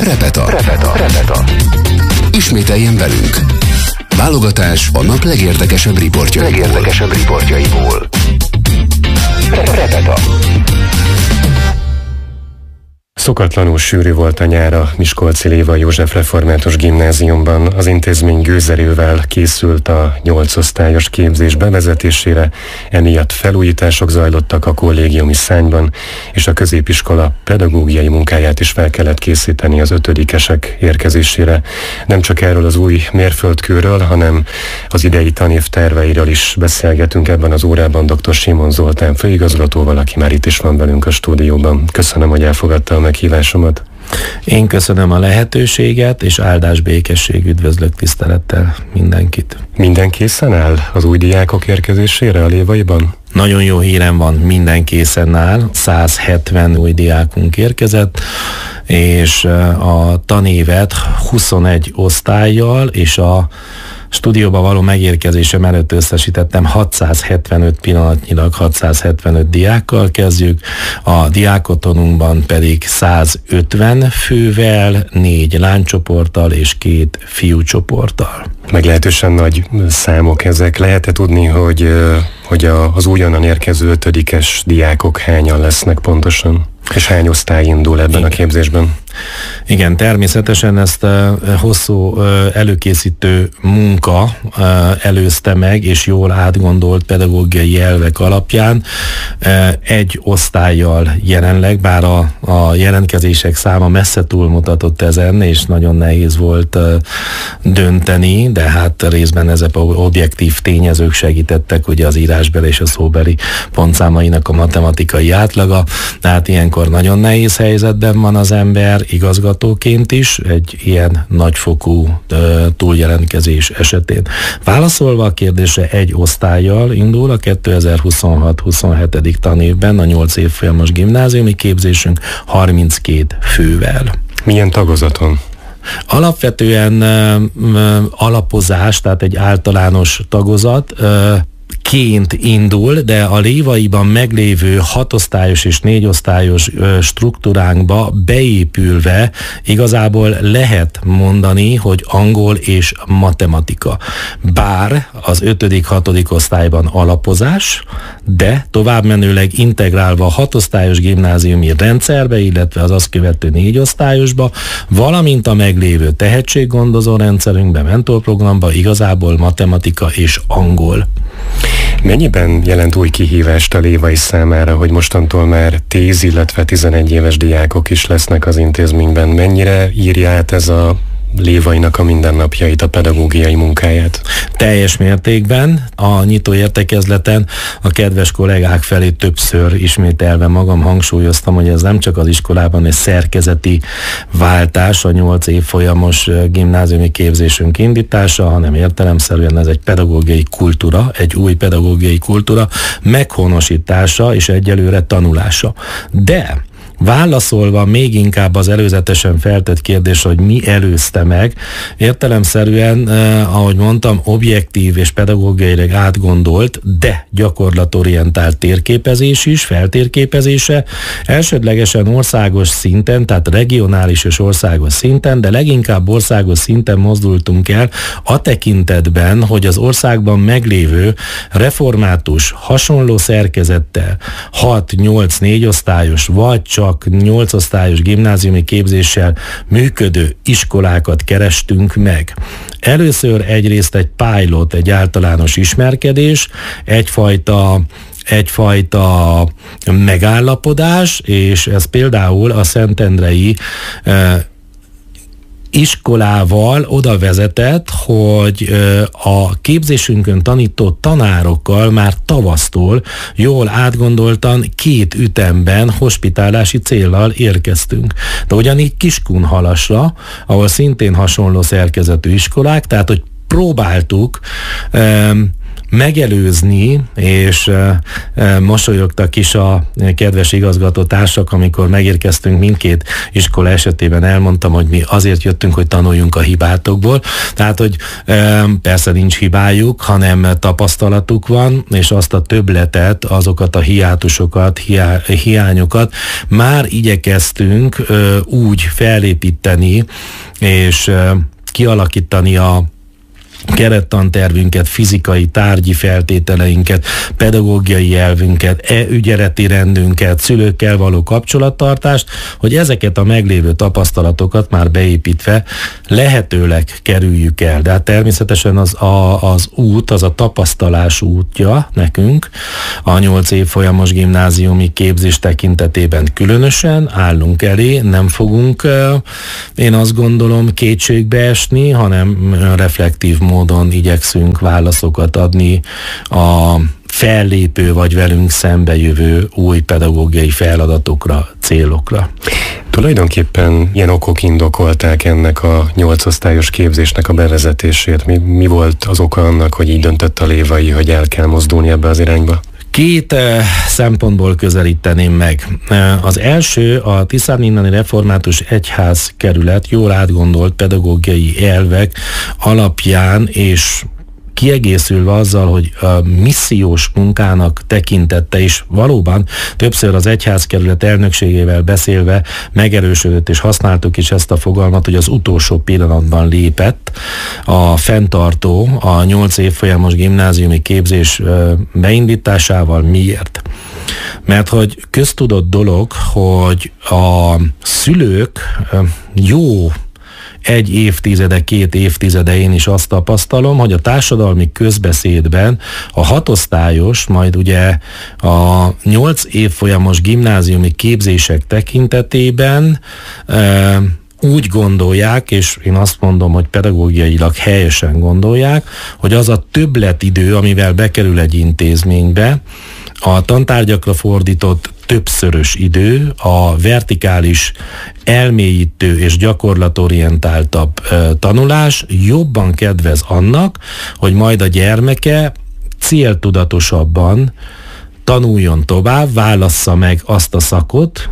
Repeta. Ismételjen velünk. Válogatás a nap legérdekesebb riportjaiból. Repeta. Szokatlanul sűrű volt a nyár a Miskolci Léva József Református Gimnáziumban. Az intézmény gőzerővel készült a 8 osztályos képzés bevezetésére, emiatt felújítások zajlottak a kollégiumi szárnyban, és a középiskola pedagógiai munkáját is fel kellett készíteni az 5-esek érkezésére. Nem csak erről az új mérföldkőről, hanem az idei tanév terveiről is beszélgetünk ebben az órában dr. Simon Zoltán főigazgatóval, aki már itt is van velünk a stúdióban. Köszönöm, hogy elfogadta a meghívásomat. Én köszönöm a lehetőséget, és áldás, békesség, üdvözlök tisztelettel mindenkit. Minden készen áll az új diákok érkezésére a Lévaiban? Nagyon jó hírem van, minden készen áll. 170 új diákunk érkezett, és a tanévet 21 osztályjal, és a stúdióba való megérkezésem előtt összesítettem 675 diákkal kezdjük, a diákotonunkban pedig 150 fővel, 4 lánycsoporttal és 2 fiúcsoporttal. Meglehetősen nagy számok ezek. Lehet-e tudni, hogy az újonnan érkező 5-es diákok hányan lesznek pontosan? És hány osztály indul ebben a képzésben? Igen, természetesen ezt hosszú előkészítő munka előzte meg, és jól átgondolt pedagógiai elvek alapján egy osztállyal jelenleg, bár a jelentkezések száma messze túlmutatott ezen, és nagyon nehéz volt dönteni, de hát részben ezek objektív tényezők segítettek, ugye az írásbeli és a szóbeli pontszámainak a matematikai átlaga, tehát ilyenkor nagyon nehéz helyzetben van az ember, igazgatóként is, egy ilyen nagyfokú túljelentkezés esetén. Válaszolva a kérdésre, egy osztállyal indul a 2026-27. tanévben a 8 évfolyamos gimnáziumi képzésünk 32 fővel. Milyen tagozaton? Alapvetően alapozás, tehát egy általános tagozat, ként indul, de a Lévaiban meglévő 6 osztályos és 4 osztályos struktúránkba beépülve igazából lehet mondani, hogy angol és matematika. Bár az 5.-6. osztályban alapozás, de továbbmenőleg integrálva a 6 osztályos gimnáziumi rendszerbe, illetve az azt követő 4 osztályosba, valamint a meglévő tehetséggondozó rendszerünkbe, mentorprogramba igazából matematika és angol. Mennyiben jelent új kihívást a Lévai számára, hogy mostantól már 10, illetve 11 éves diákok is lesznek az intézményben? Mennyire írja át ez a Lévainak a mindennapjait, a pedagógiai munkáját? Teljes mértékben. A nyitó értekezleten a kedves kollégák felé többször ismételve magam hangsúlyoztam, hogy ez nem csak az iskolában egy szerkezeti váltás, a 8 évfolyamos gimnáziumi képzésünk indítása, hanem értelemszerűen ez egy pedagógiai kultúra, egy új pedagógiai kultúra meghonosítása és egyelőre tanulása. De válaszolva még inkább az előzetesen feltett kérdés, hogy mi előzte meg, értelemszerűen, ahogy mondtam, objektív és pedagógiailag átgondolt, de gyakorlatorientált térképezés is, feltérképezése, elsődlegesen országos szinten, tehát regionális és országos szinten, de leginkább országos szinten mozdultunk el a tekintetben, hogy az országban meglévő református, hasonló szerkezettel 6-8-4 osztályos, vagy csak 8 osztályos gimnáziumi képzéssel működő iskolákat kerestünk meg. Először egyrészt egy pilot, egy általános ismerkedés, egyfajta megállapodás, és ez például a Szentendrei iskolával oda vezetett, hogy a képzésünkön tanított tanárokkal már tavasztól jól átgondoltan 2 ütemben hospitálási céllal érkeztünk. De ugyanígy Kiskunhalasra, ahol szintén hasonló szerkezetű iskolák, tehát hogy próbáltuk megelőzni, és mosolyogtak is a kedves igazgatótársak, amikor megérkeztünk mindkét iskola esetében, elmondtam, hogy mi azért jöttünk, hogy tanuljunk a hibátokból. Tehát, hogy persze nincs hibájuk, hanem tapasztalatuk van, és azt a többletet, azokat a hiátusokat, hiányokat már igyekeztünk úgy felépíteni, és kialakítani a kerettantervünket, fizikai, tárgyi feltételeinket, pedagógiai elvünket, ügyeleti rendünket, szülőkkel való kapcsolattartást, hogy ezeket a meglévő tapasztalatokat már beépítve lehetőleg kerüljük el. De hát természetesen az út, az a tapasztalás útja nekünk, a 8 évfolyamos gimnáziumi képzés tekintetében különösen állunk elé, nem fogunk, én azt gondolom, kétségbe esni, hanem reflektív módon igyekszünk válaszokat adni a fellépő vagy velünk szembejövő új pedagógiai feladatokra, célokra. Tulajdonképpen ilyen okok indokolták ennek a 8 osztályos képzésnek a bevezetését. Mi volt az oka annak, hogy így döntött a Lévai, hogy el kell mozdulni ebbe az irányba? Két szempontból közelíteném meg. Az első, a Tiszanínnani Református Egyházkerület jól átgondolt pedagógiai elvek alapján, és kiegészülve azzal, hogy a missziós munkának tekintette, és valóban többször az egyházkerület elnökségével beszélve megerősödött, és használtuk is ezt a fogalmat, hogy az utolsó pillanatban lépett a fenntartó a 8 évfolyamos gimnáziumi képzés beindításával. Miért? Mert hogy köztudott dolog, hogy a szülők jó 1 évtizede, 2 évtizede én is azt tapasztalom, hogy a társadalmi közbeszédben a 6 osztályos, majd ugye a 8 évfolyamos gimnáziumi képzések tekintetében úgy gondolják, és én azt mondom, hogy pedagógiailag helyesen gondolják, hogy az a többletidő, amivel bekerül egy intézménybe, a tantárgyakra fordított többszörös idő, a vertikális, elmélyítő és gyakorlatorientáltabb tanulás jobban kedvez annak, hogy majd a gyermeke céltudatosabban tanuljon tovább, válassza meg azt a szakot,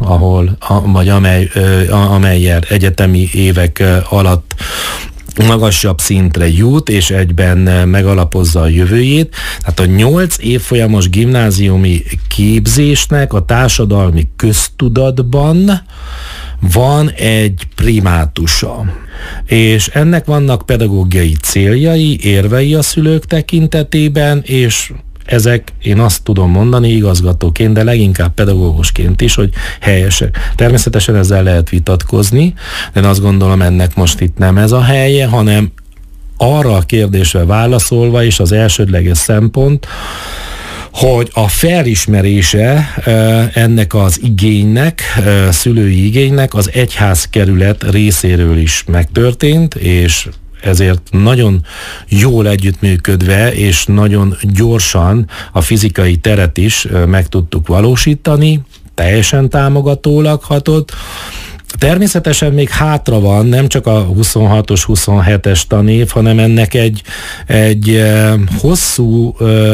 amellyel egyetemi évek alatt magasabb szintre jut, és egyben megalapozza a jövőjét. Tehát a 8 évfolyamos gimnáziumi képzésnek a társadalmi köztudatban van egy primátusa. És ennek vannak pedagógiai céljai, érvei a szülők tekintetében, és ezek, én azt tudom mondani igazgatóként, de leginkább pedagógusként is, hogy helyesek. Természetesen ezzel lehet vitatkozni, de én azt gondolom, ennek most itt nem ez a helye, hanem arra a kérdésre válaszolva, és az elsődleges szempont, hogy a felismerése ennek az igénynek, szülői igénynek az egyházkerület részéről is megtörtént, és ezért nagyon jól együttműködve, és nagyon gyorsan a fizikai teret is meg tudtuk valósítani, teljesen támogatólag hatott. Természetesen még hátra van nem csak a 26-os, 27-es tanév, hanem ennek egy hosszú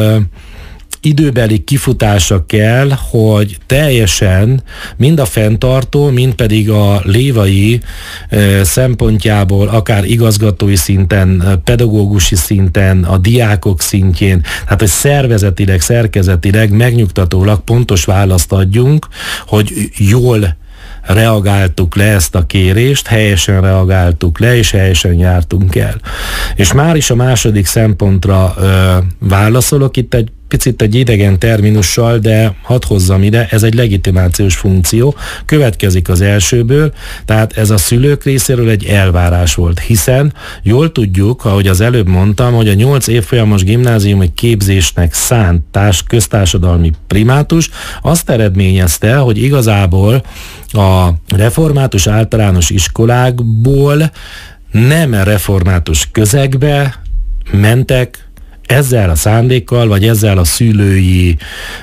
időbeli kifutása kell, hogy teljesen mind a fenntartó, mind pedig a lévai szempontjából, akár igazgatói szinten, pedagógusi szinten, a diákok szintjén, tehát hogy szervezetileg, szerkezetileg megnyugtatólag pontos választ adjunk, hogy jól reagáltuk le ezt a kérést, helyesen reagáltuk le, és helyesen jártunk el. És már is a második szempontra válaszolok, itt egy picit egy idegen terminussal, de hadd hozzam ide, ez egy legitimációs funkció, következik az elsőből, tehát ez a szülők részéről egy elvárás volt, hiszen jól tudjuk, ahogy az előbb mondtam, hogy a 8 évfolyamos gimnáziumi képzésnek szánt köztársadalmi primátus azt eredményezte, hogy igazából a református általános iskolákból nem református közegbe mentek ezzel a szándékkal, vagy ezzel a szülői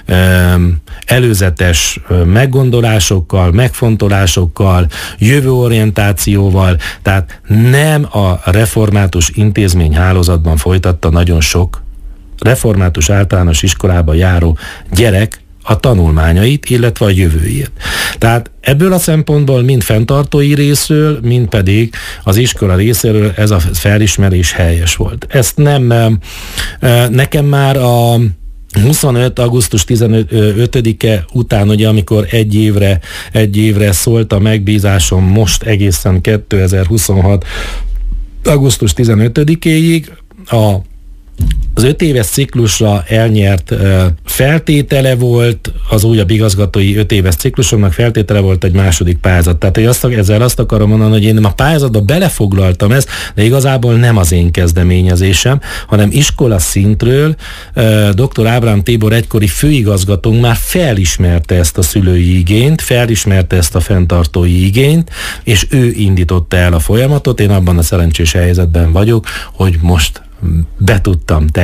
előzetes meggondolásokkal, megfontolásokkal, jövőorientációval, tehát nem a református intézményhálózatban folytatta nagyon sok református általános iskolába járó gyerek a tanulmányait, illetve a jövőjét. Tehát ebből a szempontból mind fenntartói részről, mind pedig az iskola részéről ez a felismerés helyes volt. Ezt nem, nekem már a 25. augusztus 15-e után, ugye, amikor egy évre szólt a megbízásom, most egészen 2026. augusztus 15-éig az 5 éves ciklusra elnyert feltétele volt, az újabb igazgatói 5 éves ciklusomnak feltétele volt egy második pályázat. Tehát ezzel azt akarom mondani, hogy én a pályázatba belefoglaltam ezt, de igazából nem az én kezdeményezésem, hanem iskola szintről dr. Ábrám Tibor egykori főigazgatónk már felismerte ezt a szülői igényt, felismerte ezt a fenntartói igényt, és ő indította el a folyamatot. Én abban a szerencsés helyzetben vagyok, hogy most be tudtam